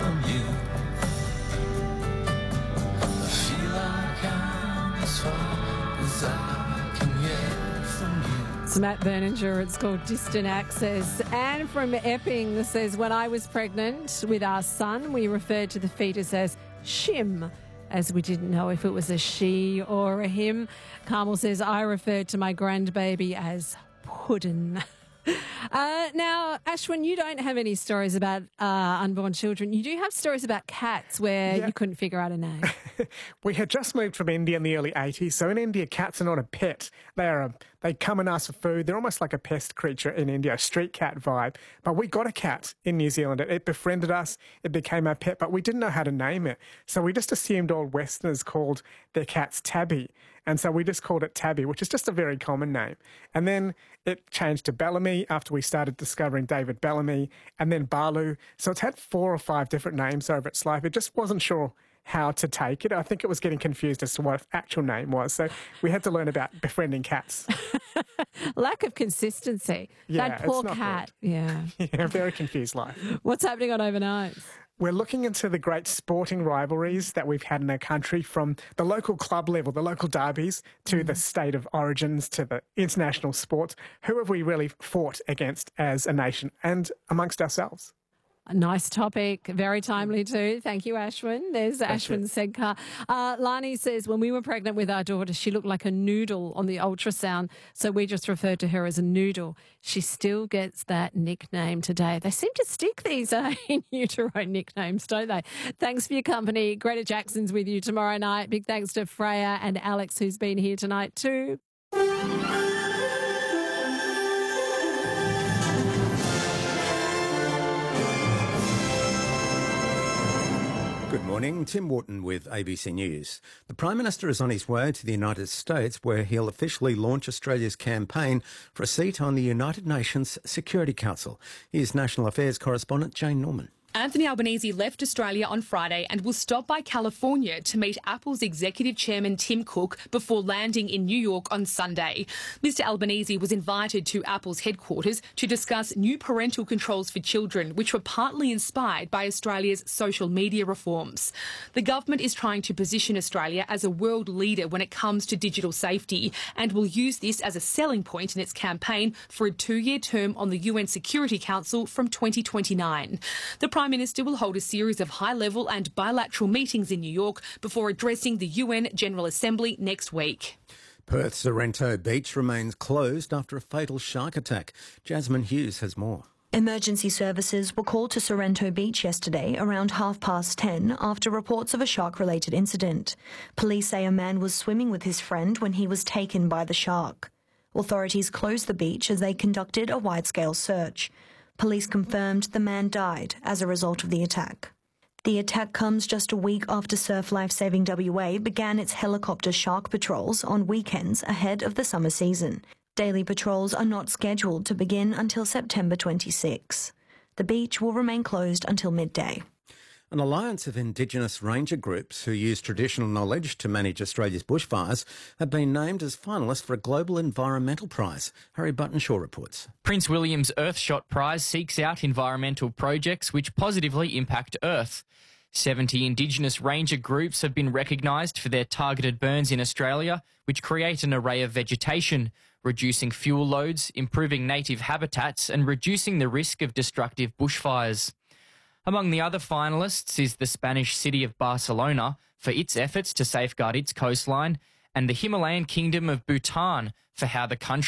from you. I feel like I'm as far as I can get from you. It's Matt Berninger. It's called Distant Access. Anne from Epping says, when I was pregnant with our son, we referred to the fetus as Shim, as we didn't know if it was a she or a him. Carmel says, I referred to my grandbaby as Puddin'. Now, Ashwin, you don't have any stories about unborn children. You do have stories about cats where you couldn't figure out a name. We had just moved from India in the early 80s. So in India, cats are not a pet. They come and ask for food. They're almost like a pest creature in India, a street cat vibe. But we got a cat in New Zealand. It befriended us. It became our pet, but we didn't know how to name it. So we just assumed all Westerners called their cats Tabby. And so we just called it Tabby, which is just a very common name. And then it changed to Bellamy after we started discovering David Bellamy, and then Balu. So it's had 4 or 5 different names over its life. It just wasn't sure how to take it. I think it was getting confused as to what its actual name was. So we had to learn about befriending cats. Lack of consistency. Yeah, that poor it's not cat. good. Yeah. Yeah, very confused life. What's happening on Overnight? We're looking into the great sporting rivalries that we've had in our country, from the local club level, the local derbies, to the state of origins, to the international sports. Who have we really fought against as a nation and amongst ourselves? A nice topic, very timely too. Thank you, Ashwin. There's Ashwin Sedkar. Lani says, when we were pregnant with our daughter, she looked like a noodle on the ultrasound, so we just referred to her as a noodle. She still gets that nickname today. They seem to stick these in utero nicknames, don't they? Thanks for your company. Greta Jackson's with you tomorrow night. Big thanks to Freya and Alex, who's been here tonight too. Good morning, Tim Wharton with ABC News. The Prime Minister is on his way to the United States, where he'll officially launch Australia's campaign for a seat on the United Nations Security Council. Here's National Affairs correspondent Jane Norman. Anthony Albanese left Australia on Friday and will stop by California to meet Apple's executive chairman Tim Cook before landing in New York on Sunday. Mr Albanese was invited to Apple's headquarters to discuss new parental controls for children, which were partly inspired by Australia's social media reforms. The government is trying to position Australia as a world leader when it comes to digital safety and will use this as a selling point in its campaign for a 2-year term on the UN Security Council from 2029. The Prime Minister will hold a series of high-level and bilateral meetings in New York before addressing the UN General Assembly next week. Perth's Sorrento Beach remains closed after a fatal shark attack. Jasmine Hughes has more. Emergency services were called to Sorrento Beach yesterday around 10:30 after reports of a shark-related incident. Police say a man was swimming with his friend when he was taken by the shark. Authorities closed the beach as they conducted a wide-scale search. Police confirmed the man died as a result of the attack. The attack comes just a week after Surf Life Saving WA began its helicopter shark patrols on weekends ahead of the summer season. Daily patrols are not scheduled to begin until September 26. The beach will remain closed until midday. An alliance of Indigenous ranger groups who use traditional knowledge to manage Australia's bushfires have been named as finalists for a Global Environmental Prize. Harry Buttonshaw reports. Prince William's Earthshot Prize seeks out environmental projects which positively impact Earth. 70 Indigenous ranger groups have been recognised for their targeted burns in Australia, which create an array of vegetation, reducing fuel loads, improving native habitats and reducing the risk of destructive bushfires. Among the other finalists is the Spanish city of Barcelona for its efforts to safeguard its coastline, and the Himalayan kingdom of Bhutan for how the country